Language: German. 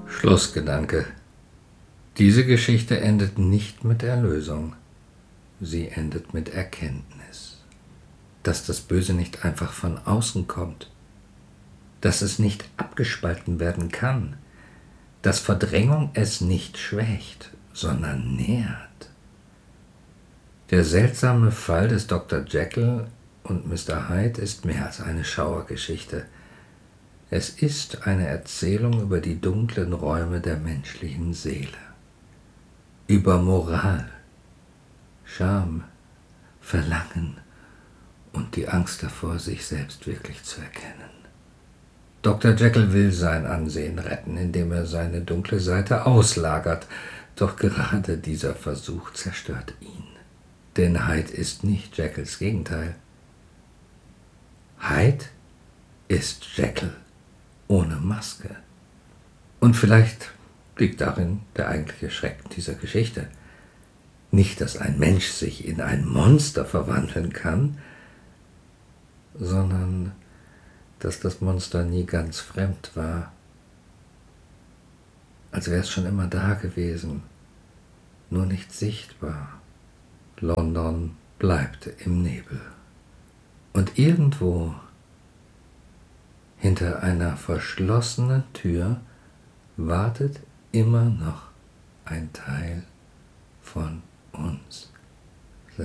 Schlussgedanke. Diese Geschichte endet nicht mit Erlösung. Sie endet mit Erkenntnis. Dass das Böse nicht einfach von außen kommt. Dass es nicht abgespalten werden kann. Dass Verdrängung es nicht schwächt, sondern nährt. Der seltsame Fall des Dr. Jekyll und Mr. Hyde ist mehr als eine Schauergeschichte. Es ist eine Erzählung über die dunklen Räume der menschlichen Seele. Über Moral, Scham, Verlangen und die Angst davor, sich selbst wirklich zu erkennen. Dr. Jekyll will sein Ansehen retten, indem er seine dunkle Seite auslagert, doch gerade dieser Versuch zerstört ihn. Denn Hyde ist nicht Jekylls Gegenteil. Hyde ist Jekyll ohne Maske. Und vielleicht liegt darin der eigentliche Schrecken dieser Geschichte. Nicht, dass ein Mensch sich in ein Monster verwandeln kann, sondern dass das Monster nie ganz fremd war, als wäre es schon immer da gewesen, nur nicht sichtbar. London bleibt im Nebel. Und irgendwo hinter einer verschlossenen Tür wartet immer noch ein Teil von uns.